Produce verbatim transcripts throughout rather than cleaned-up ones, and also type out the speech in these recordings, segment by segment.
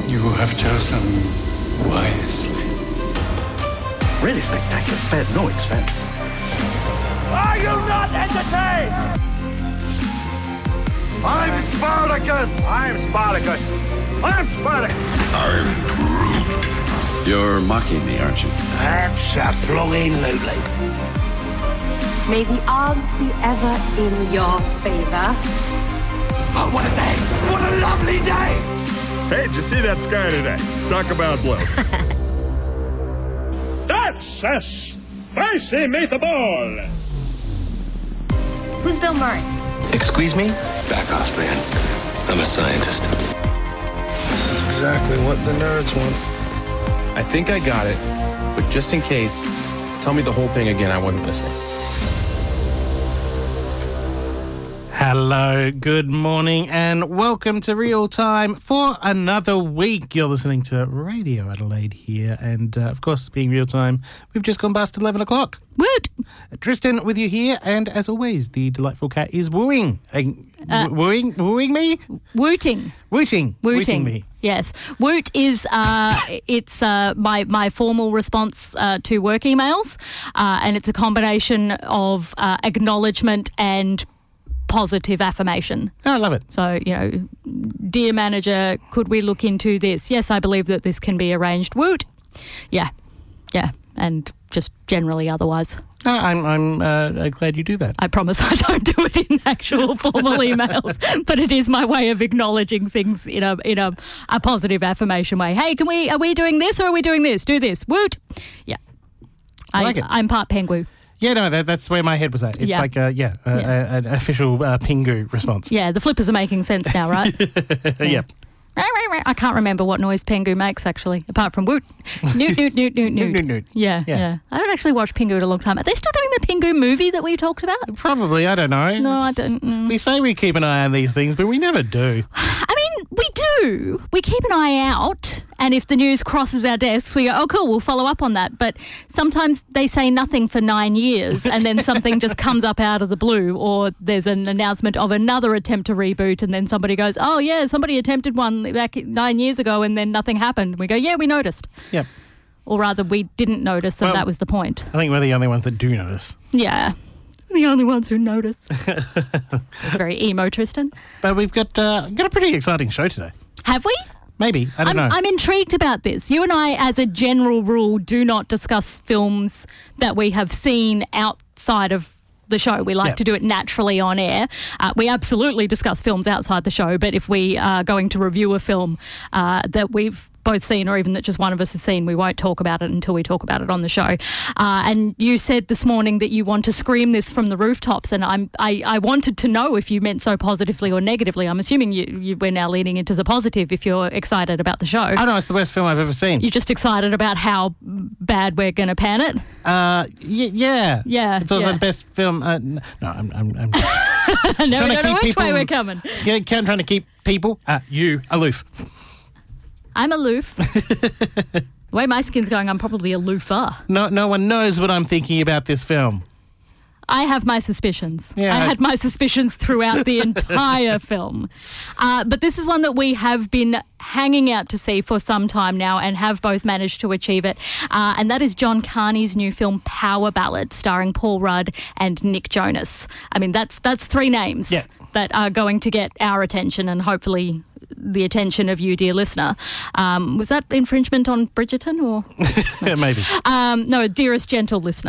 You have chosen wisely. Really spectacular. Spared no expense. Are you not entertained? I'm Spartacus! I'm Spartacus. I'm Spartacus. I'm Groot. You're mocking me, aren't you? Absolutely. May the odds be ever in your favor. Oh, what a day! What a lovely day! Hey, did you see that sky today? Talk about blue. That's a spicy meatball. Who's Bill Murray? Excuse me? Back off, man. I'm a scientist. This is exactly what the nerds want. I think I got it, but just in case, tell me the whole thing again. I wasn't listening. Hello, good morning, and welcome to Real Time for another week. You're listening to Radio Adelaide here, and uh, of course, being Real Time, we've just gone past eleven o'clock. Woot! Tristan with you here, and as always, the delightful cat is wooing. Uh, Uh, wooing? Wooing me? Wooting. Wooting. Wooting. me. Yes. Woot is uh, it's uh, my, my formal response uh, to work emails, uh, and it's a combination of uh, acknowledgement and positive affirmation. Oh, I love it. So, you know, dear manager, could we look into this? Yes, I believe that this can be arranged. Woot. Yeah. Yeah. And just generally otherwise. No, I'm I'm uh, glad you do that. I promise I don't do it in actual formal emails, but it is my way of acknowledging things in a in a, a positive affirmation way. Hey, can we are we doing this or are we doing this? Do this. Woot. Yeah. I, I like it. I'm part Pengu. Yeah, no, that, that's where my head was at. It's Yeah. like a, yeah, a, Yeah. A, an official uh, Pingu response. Yeah, the flippers are making sense now, right? Yep. I can't remember what noise Pengu makes, actually, apart from woot. Noot, noot, noot, noot, Noot, noot. noot, noot. Yeah, Yeah. yeah, I haven't actually watched Pingu in a long time. Are they still doing the Pingu movie that we talked about? Probably, I don't know. No, I It's- don't. mm. We say we keep an eye on these things, but we never do. I mean, we do. We keep an eye out, and if the news crosses our desks, we go, oh, cool, we'll follow up on that. But sometimes they say nothing for nine years, and then something just comes up out of the blue, or there's an announcement of another attempt to reboot, and then somebody goes, oh, yeah, somebody attempted one back nine years ago, and then nothing happened. We go, yeah, we noticed. Yep. Or rather, we didn't notice, and Well- that was the point. I think we're the only ones that do notice. Yeah. The only ones who notice. It's very emo, Tristan. But we've got uh, got a pretty exciting show today. Have we? Maybe. I don't I'm, know. I'm intrigued about this. You and I, as a general rule, do not discuss films that we have seen outside of the show. We like Yeah. to do it naturally on air. Uh, we absolutely discuss films outside the show, but if we are going to review a film uh, that we've both seen or even that just one of us has seen, we won't talk about it until we talk about it on the show. Uh, and you said this morning that you want to scream this from the rooftops, and I'm, I, I wanted to know if you meant so positively or negatively. I'm assuming you, you, we're now leaning into the positive if you're excited about the show. I know, it's the worst film I've ever seen. You're just excited about how bad we're going to pan it? Uh, y- yeah. Yeah, It's also yeah. the best film. Uh, n- no, I'm... I'm, I'm no, trying we to don't know keep which people- way we're coming. yeah, I'm trying to keep people, uh, you, aloof. I'm aloof. The way my skin's going, I'm probably aloofer. No, no one knows what I'm thinking about this film. I have my suspicions. Yeah. I had my suspicions throughout the entire film. Uh, but this is one that we have been hanging out to see for some time now and have both managed to achieve it. Uh, and that is John Carney's new film, Power Ballad, starring Paul Rudd and Nick Jonas. I mean, that's that's three names Yeah. that are going to get our attention and hopefully the attention of you, dear listener. Um, was that infringement on Bridgerton or... Yeah, maybe. Um, no, dearest gentle listener.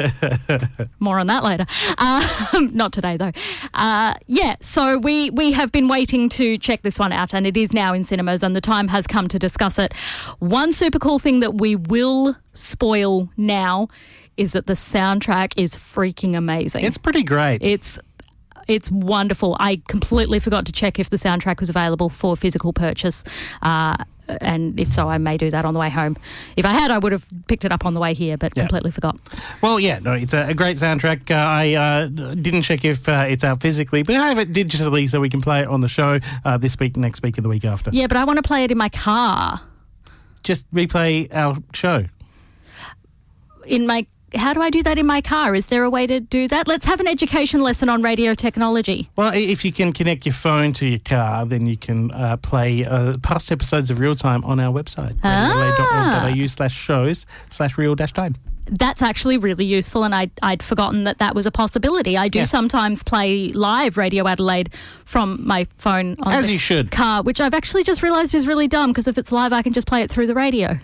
More on that later. Um, not today, though. Uh, yeah, so we, we have been waiting to check this one out, and it is now in cinemas, and the time has come to discuss it. One super cool thing that we will spoil now is that the soundtrack is freaking amazing. It's pretty great. It's It's wonderful. I completely forgot to check if the soundtrack was available for physical purchase. Uh, and if so, I may do that on the way home. If I had, I would have picked it up on the way here, but Yeah. completely forgot. Well, yeah, no, it's a, a great soundtrack. Uh, I uh, didn't check if uh, it's out physically, but I have it digitally so we can play it on the show uh, this week, next week, and the week after. Yeah, but I want to play it in my car. Just replay our show. In my how do I do that in my car? Is there a way to do that? Let's have an education lesson on radio technology. Well, if you can connect your phone to your car, then you can uh, play uh, past episodes of Real Time on our website, Ah. radio dot org dot a u slash shows slash real dash time. That's actually really useful, and I'd, I'd forgotten that that was a possibility. I do Yeah. sometimes play live Radio Adelaide from my phone on As the you should. car, which I've actually just realised is really dumb, because if it's live, I can just play it through the radio.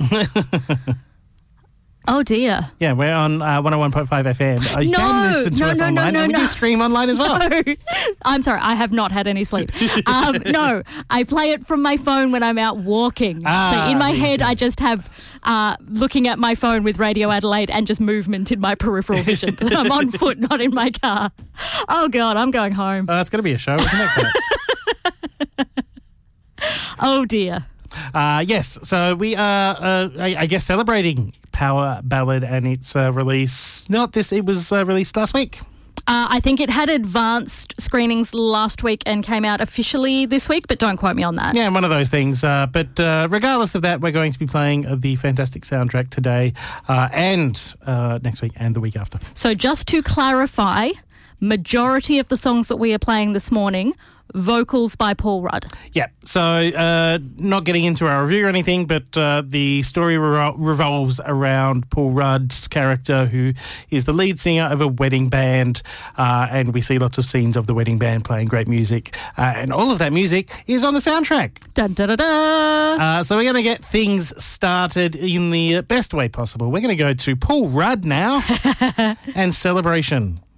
Oh, dear. Yeah, we're on uh, one oh one point five F M. Uh, you No, can listen to no, us no, no, online, no, and we no. can stream online as well. No, I'm sorry, I have not had any sleep. Um, no, I play it from my phone when I'm out walking. Ah, so in my there you head, go. I just have uh, looking at my phone with Radio Adelaide and just movement in my peripheral vision. I'm on foot, not in my car. Oh, God, I'm going home. Uh, it's going to be a show, isn't it? Oh, dear. Uh, yes, so we are, uh, I, I guess, celebrating Power Ballad and its uh, release. Not this, it was uh, released last week. Uh, I think it had advanced screenings last week and came out officially this week, but don't quote me on that. Yeah, one of those things. Uh, but uh, regardless of that, we're going to be playing uh, the fantastic soundtrack today uh, and uh, next week and the week after. So just to clarify, majority of the songs that we are playing this morning, vocals by Paul Rudd. Yeah, so uh, not getting into our review or anything, but uh, the story revol- revolves around Paul Rudd's character, who is the lead singer of a wedding band, uh, and we see lots of scenes of the wedding band playing great music, uh, and all of that music is on the soundtrack. Dun, da, da, da. Uh, so we're going to get things started in the best way possible. We're going to go to Paul Rudd now and Celebration.